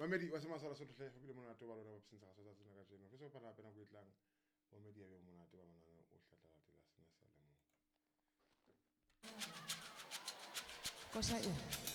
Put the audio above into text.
Mamedi wa sama sala so tle go bile monate wa lona ba psentsa sa tsena ka jeno fe so pala pena go itlang Mamedi ya be monate wa manana o hlatla sena sa le mo Kosa e